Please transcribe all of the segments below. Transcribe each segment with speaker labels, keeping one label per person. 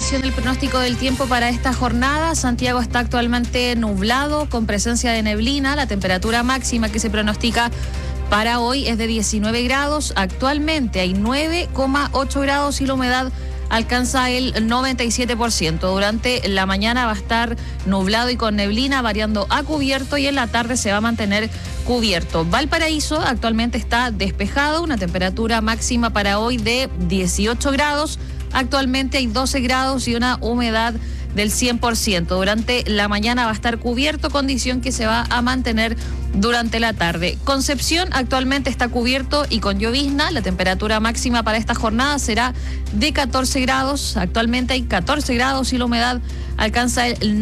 Speaker 1: revisión del pronóstico del tiempo para esta jornada. Santiago está actualmente nublado con presencia de neblina. La temperatura máxima que se pronostica para hoy es de 19 grados. Actualmente hay 9,8 grados y la humedad alcanza el 97%. Durante la mañana va a estar nublado y con neblina, variando a cubierto, y en la tarde se va a mantener cubierto. Valparaíso actualmente está despejado, una temperatura máxima para hoy de 18 grados. Actualmente hay 12 grados y una humedad del 100%. Durante la mañana va a estar cubierto, condición que se va a mantener durante la tarde. Concepción actualmente está cubierto y con llovizna. La temperatura máxima para esta jornada será de 14 grados. Actualmente hay 14 grados y la humedad alcanza el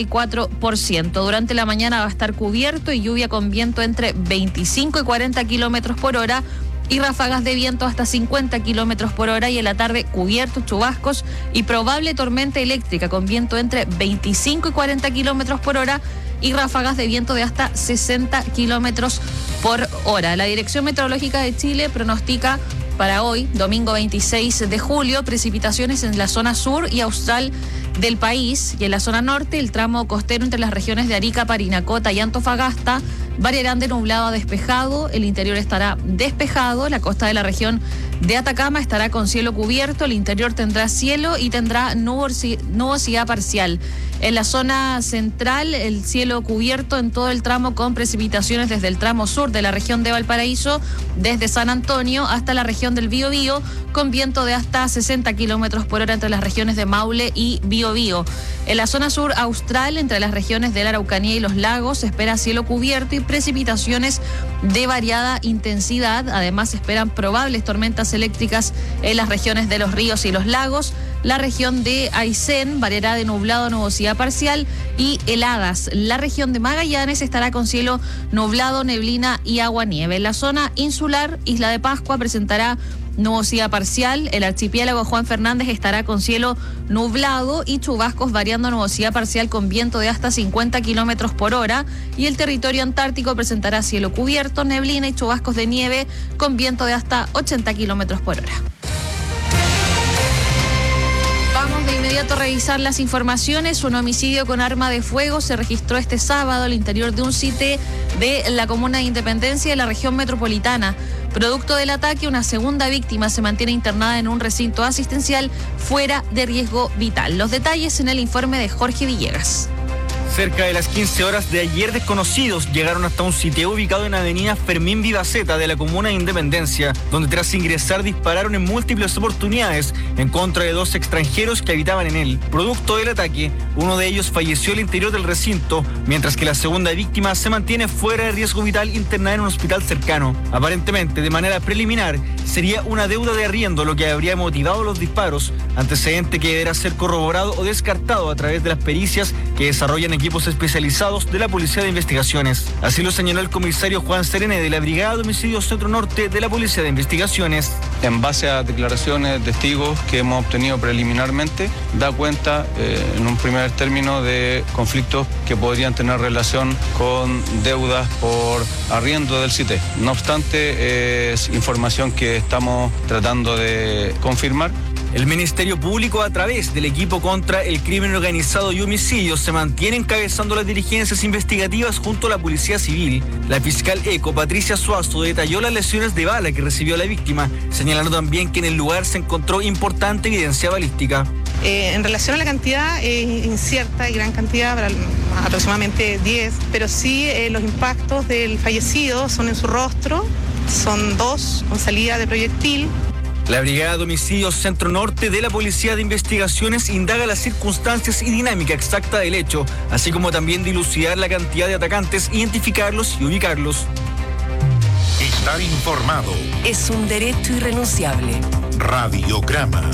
Speaker 1: 94%. Durante la mañana va a estar cubierto y lluvia con viento entre 25 y 40 kilómetros por hora y ráfagas de viento hasta 50 kilómetros por hora, y en la tarde cubiertos, chubascos y probable tormenta eléctrica con viento entre 25 y 40 kilómetros por hora y ráfagas de viento de hasta 60 kilómetros por hora. La Dirección Meteorológica de Chile pronostica para hoy, domingo 26 de julio, precipitaciones en la zona sur y austral del país, y en la zona norte, el tramo costero entre las regiones de Arica, Parinacota y Antofagasta variarán de nublado a despejado. El interior estará despejado. La costa de la región de Atacama estará con cielo cubierto. El interior tendrá cielo y tendrá nubosidad parcial. En la zona central, el cielo cubierto en todo el tramo, con precipitaciones desde el tramo sur de la región de Valparaíso, desde San Antonio hasta la región del Biobío, con viento de hasta 60 kilómetros por hora entre las regiones de Maule y Biobío. En la zona sur austral, entre las regiones de la Araucanía y los lagos, se espera cielo cubierto y precipitaciones de variada intensidad. Además, se esperan probables tormentas eléctricas en las regiones de los ríos y los lagos. La región de Aysén variará de nublado a nubosidad parcial y heladas. La región de Magallanes estará con cielo nublado, neblina y aguanieve. En la zona insular, Isla de Pascua presentará nubosidad parcial. El archipiélago Juan Fernández estará con cielo nublado y chubascos variando a nubosidad parcial con viento de hasta 50 kilómetros por hora. Y el territorio antártico presentará cielo cubierto, neblina y chubascos de nieve con viento de hasta 80 kilómetros por hora. Vamos de inmediato a revisar las informaciones. Un homicidio con arma de fuego se registró este sábado al interior de un CITE de la comuna de Independencia de la región metropolitana. Producto del ataque, una segunda víctima se mantiene internada en un recinto asistencial fuera de riesgo vital. Los detalles en el informe de Jorge Villegas.
Speaker 2: Cerca de las 15 horas de ayer, desconocidos llegaron hasta un sitio ubicado en avenida Fermín Vivaceta de la comuna de Independencia, donde tras ingresar dispararon en múltiples oportunidades en contra de 2 extranjeros que habitaban en él. Producto del ataque, uno de ellos falleció al interior del recinto, mientras que la segunda víctima se mantiene fuera de riesgo vital, internada en un hospital cercano. Aparentemente, de manera preliminar, sería una deuda de arriendo lo que habría motivado los disparos, antecedente que deberá ser corroborado o descartado a través de las pericias que desarrollan equipos especializados de la Policía de Investigaciones. Así lo señaló el comisario Juan Serene de la Brigada de Homicidios Centro Norte de la Policía de Investigaciones.
Speaker 3: En base a declaraciones de testigos que hemos obtenido preliminarmente, da cuenta en un primer término de conflictos que podrían tener relación con deudas por arriendo del CITE. No obstante, es información que estamos tratando de confirmar.
Speaker 2: El Ministerio Público, a través del equipo contra el crimen organizado y homicidios, se mantiene encabezando las diligencias investigativas junto a la Policía Civil. La fiscal ECO, Patricia Suazo, detalló las lesiones de bala que recibió la víctima, señalando también que en el lugar se encontró importante evidencia balística.
Speaker 4: En relación a la cantidad, es incierta y gran cantidad, aproximadamente 10, pero sí los impactos del fallecido son en su rostro, son 2 con salida de proyectil.
Speaker 2: La Brigada de Homicidios Centro Norte de la Policía de Investigaciones indaga las circunstancias y dinámica exacta del hecho, así como también dilucidar la cantidad de atacantes, identificarlos y ubicarlos.
Speaker 5: Estar informado
Speaker 6: es un derecho irrenunciable.
Speaker 5: Radiograma.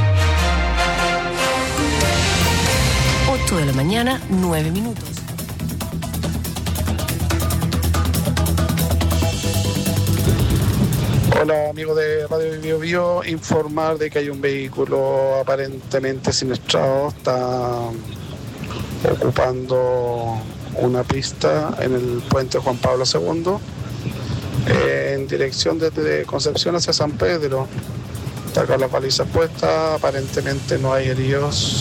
Speaker 6: 8 de la mañana, 9 minutos.
Speaker 7: Hola amigos de Radio Biobío, informar de que hay un vehículo aparentemente siniestrado, está ocupando una pista en el puente Juan Pablo II, en dirección desde Concepción hacia San Pedro. Está con las balizas puestas, aparentemente no hay heridos